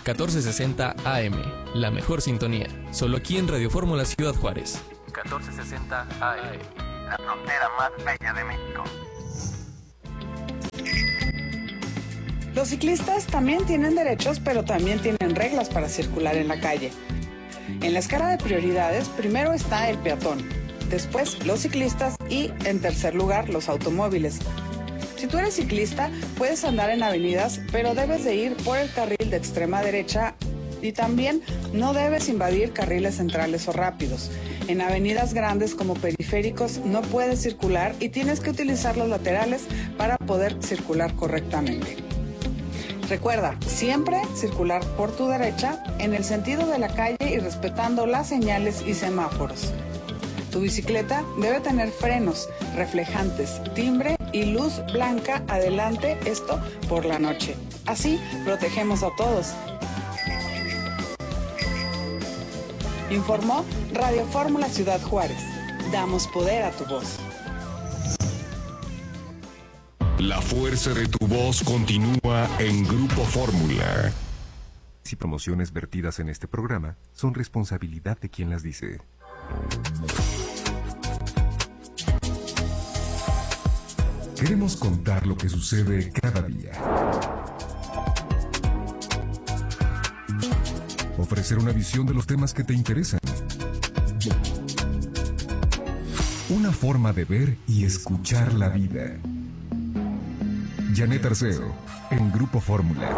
1460 AM, la mejor sintonía. Solo aquí en Radio Fórmula Ciudad Juárez. 1460 AM, la frontera más bella de México. Los ciclistas también tienen derechos, pero también tienen reglas para circular en la calle. En la escala de prioridades, primero está el peatón, después los ciclistas y, en tercer lugar, los automóviles. Si tú eres ciclista, puedes andar en avenidas, pero debes de ir por el carril de extrema derecha y también no debes invadir carriles centrales o rápidos. En avenidas grandes como periféricos no puedes circular y tienes que utilizar los laterales para poder circular correctamente. Recuerda, siempre circular por tu derecha en el sentido de la calle y respetando las señales y semáforos. Tu bicicleta debe tener frenos, reflejantes, timbre y luz blanca adelante, esto por la noche. Así protegemos a todos. Informó Radio Fórmula Ciudad Juárez. Damos poder a tu voz. La fuerza de tu voz continúa en Grupo Fórmula. Y promociones vertidas en este programa son responsabilidad de quien las dice. Queremos contar lo que sucede cada día. Ofrecer una visión de los temas que te interesan. Una forma de ver y escuchar la vida. Janet Arceo, en Grupo Fórmula.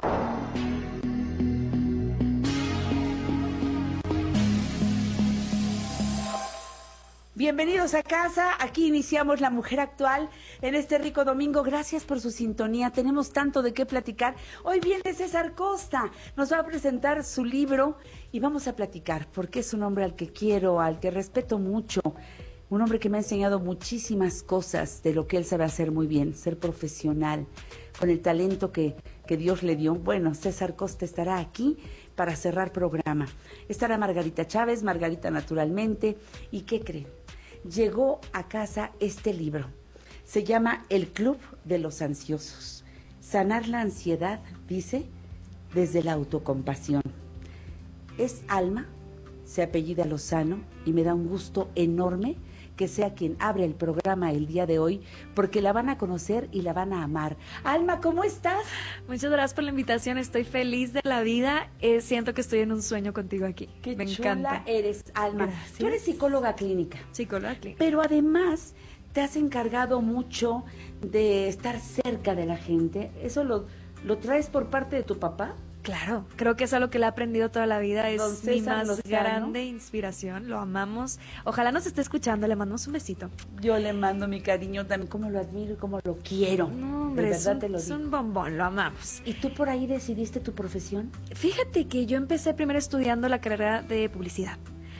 Bienvenidos a casa, aquí iniciamos La Mujer Actual en este rico domingo. Gracias por su sintonía, tenemos tanto de qué platicar. Hoy viene César Costa, nos va a presentar su libro y vamos a platicar porque es un hombre al que quiero, al que respeto mucho. Un hombre que me ha enseñado muchísimas cosas de lo que él sabe hacer muy bien, ser profesional, con el talento que Dios le dio. Bueno, César Costa estará aquí para cerrar programa. Estará Margarita Chávez, Margarita Naturalmente. ¿Y qué creen? Llegó a casa este libro. Se llama El Club de los Ansiosos. Sanar la ansiedad, dice, desde la autocompasión. Es Alma, se apellida Lozano, y me da un gusto enorme que sea quien abre el programa el día de hoy, porque la van a conocer y la van a amar. Alma, ¿cómo estás? Muchas gracias por la invitación, estoy feliz de la vida, siento que estoy en un sueño contigo aquí. Qué me chula encanta. Eres, Alma. Gracias. Tú eres psicóloga clínica. Psicóloga clínica. Pero además te has encargado mucho de estar cerca de la gente. ¿Eso lo traes por parte de tu papá? Claro, creo que es algo que le he aprendido toda la vida, es mi más Lozano. grande inspiración, lo amamos. Ojalá nos esté escuchando, le mandamos un besito. Yo le mando mi cariño también, cómo lo admiro y cómo lo quiero. No, hombre, de verdad es te lo digo. un bombón, lo amamos. ¿Y tú por ahí decidiste tu profesión? Fíjate que yo empecé primero estudiando la carrera de publicidad.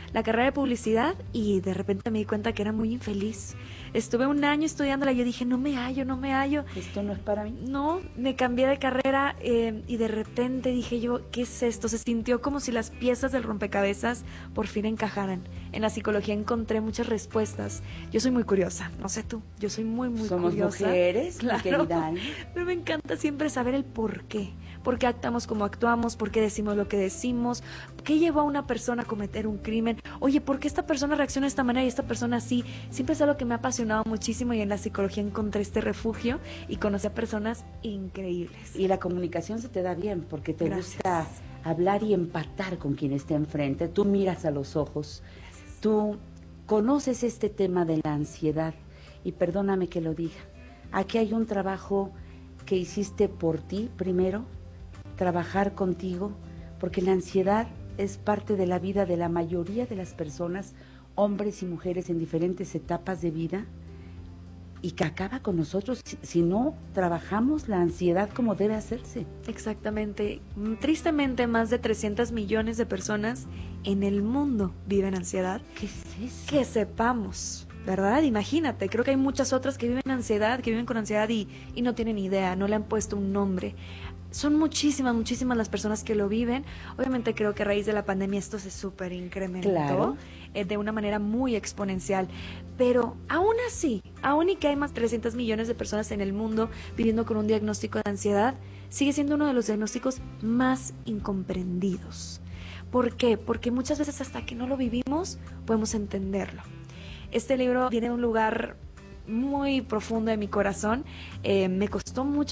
Y de repente me di cuenta que era muy infeliz. Estuve un año estudiándola y yo dije, no me hallo. Esto no es para mí. No, me cambié de carrera y de repente dije yo, ¿qué es esto? Se sintió como si las piezas del rompecabezas por fin encajaran. En la psicología encontré muchas respuestas. Yo soy muy curiosa, no sé tú, yo soy muy Somos curiosa. mujeres, claro, mi querida Alma. pero me encanta siempre saber el por qué actuamos como actuamos, por qué decimos lo que decimos, qué llevó a una persona a cometer un crimen, oye, ¿por qué esta persona reacciona de esta manera y esta persona así? Siempre es algo que me ha apasionado muchísimo y en la psicología encontré este refugio y conocí a personas increíbles. Y la comunicación se te da bien porque te Gracias. gusta hablar y empatar con quien está enfrente. Tú miras a los ojos, tú conoces este tema de la ansiedad y perdóname que lo diga. Aquí hay un trabajo que hiciste por ti primero, trabajar contigo, porque la ansiedad es parte de la vida de la mayoría de las personas, hombres y mujeres en diferentes etapas de vida, y que acaba con nosotros si no trabajamos la ansiedad como debe hacerse. Exactamente. Tristemente, más de 300 millones de personas en el mundo viven ansiedad. ¿Qué es eso? Que sepamos, ¿verdad? Imagínate, creo que hay muchas otras que viven ansiedad, que viven con ansiedad y no tienen idea, no le han puesto un nombre. Son muchísimas las personas que lo viven. Obviamente creo que a raíz de la pandemia esto se súper incrementó, Claro. De una manera muy exponencial. Pero aún así, aún y que hay más de 300 millones de personas en el mundo viviendo con un diagnóstico de ansiedad, sigue siendo uno de los diagnósticos más incomprendidos. ¿Por qué? Porque muchas veces hasta que no lo vivimos podemos entenderlo. Este libro viene de un lugar muy profundo de mi corazón. Me costó mucho